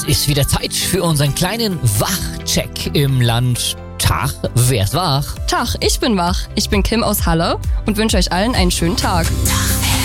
ist wieder Zeit für unseren kleinen Wachcheck im Land. Tag, wer ist wach? Tag, ich bin wach. Ich bin Kim aus Halle und wünsche euch allen einen schönen Tag.